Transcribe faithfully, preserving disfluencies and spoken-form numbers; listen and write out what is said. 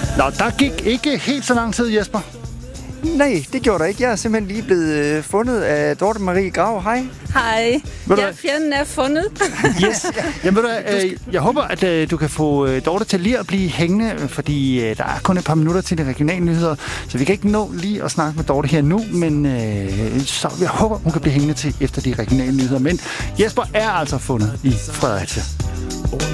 Nå, der gik ikke helt så lang tid, Jesper. Nej, det gjorde der ikke. Jeg er simpelthen lige blevet øh, fundet af Dorte Marie Grav. Hej. Hej. Ved du Ja, hvad? fjenden er fundet. Yes. Jamen, ved du, hvad, øh, jeg håber, at øh, du kan få øh, Dorte til lige at blive hængende, fordi øh, der er kun et par minutter til de regionale nyheder, så vi kan ikke nå lige at snakke med Dorte her nu, men øh, så jeg håber, hun kan blive hængende til efter de regionale nyheder. Men Jesper er altså fundet i Fredericia.